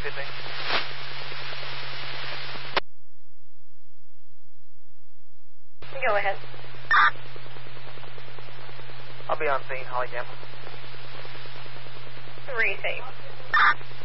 pitching. Go ahead. I'll be on scene, Holly Gamble. 3 safe.